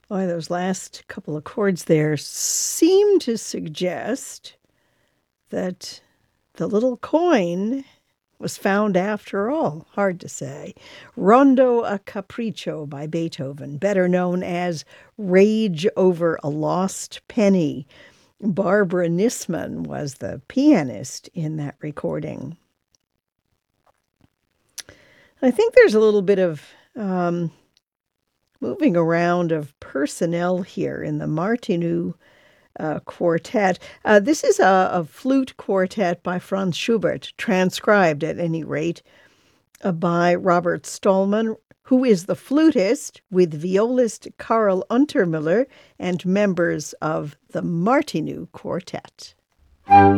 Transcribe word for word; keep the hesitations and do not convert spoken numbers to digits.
Boy, those last couple of chords there seem to suggest that the little coin was found after all. Hard to say. Rondo a Capriccio by Beethoven, better known as Rage Over a Lost Penny. Barbara Nisman was the pianist in that recording. I think there's a little bit of um, moving around of personnel here in the Martinů uh, quartet. Uh, this is a, a flute quartet by Franz Schubert, transcribed at any rate uh, by Robert Stallman, who is the flutist, with violist Karl Untermüller and members of the Martinů Quartet.